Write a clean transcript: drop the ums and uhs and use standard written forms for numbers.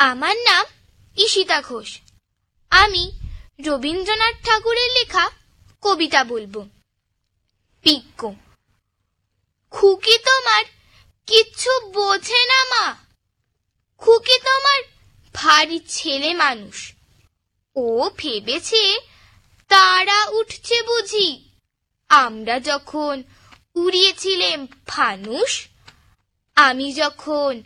আমার নাম ঈশিতা ঘোষ। আমি রবীন্দ্রনাথ ঠাকুরের লেখা কবিতা বলবো। পিক্ক। খুকি তোমার কিচ্ছু বোঝে না মা, খুকি তোমার ভারী ছেলে মানুষ। ও ভেবেছে তারা উঠছে বুঝি আমরা যখন উড়িয়েছিলেম ফানুস। আমি যখন